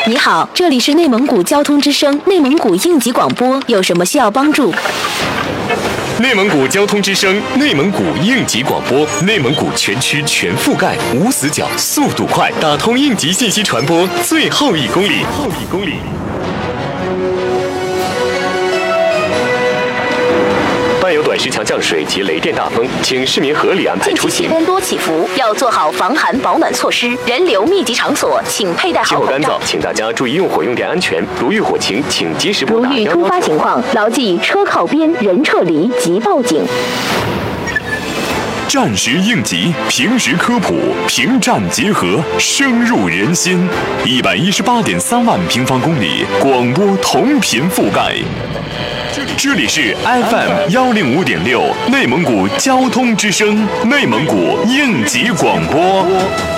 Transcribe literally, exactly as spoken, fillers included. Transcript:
你好，这里是内蒙古交通之声内蒙古应急广播，有什么需要帮助？ 内蒙古交通之声内蒙古应急广播，内蒙古全区全覆盖，无死角，速度快，打通应急信息传播最后一公里。后一公里。伴有短时强降水及雷电大风，请市民合理安排出行。 天多起伏，要做好防寒保暖措施。人流密集场所，请佩戴好口罩。 气候干燥，请大家注意用火用电安全。如遇火情，请及时拨打。 如遇突发情况，牢记车靠边，人撤离即报警。 战时应急，平时科普，平战结合，深入人心。一百一十八点三万平方公里广播同频覆盖。这里是 F M 幺零五点六，内蒙古交通之声，内蒙古应急广播。